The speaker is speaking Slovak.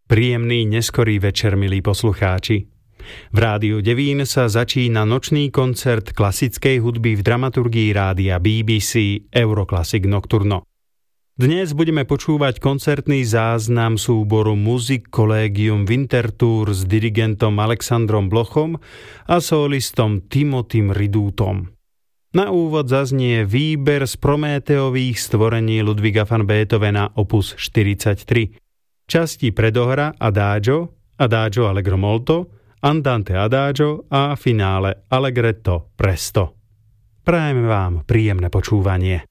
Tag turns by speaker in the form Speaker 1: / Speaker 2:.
Speaker 1: Príjemný neskorý večer, milí poslucháči. V Rádiu Devín sa začína nočný koncert klasickej hudby v dramaturgii rádia BBC Euroclassic Nocturno. Dnes budeme počúvať koncertný záznam súboru Music Collegium Winterthur s dirigentom Alexandrom Blochom a solistom Timothym Ridútom. Na úvod zaznie výber z Prométeových stvorení Ludwiga van Beethovena opus 43. Časti predohra Adagio, Adagio allegro molto, Andante Adagio a finále Allegretto presto. Prajeme vám príjemné počúvanie.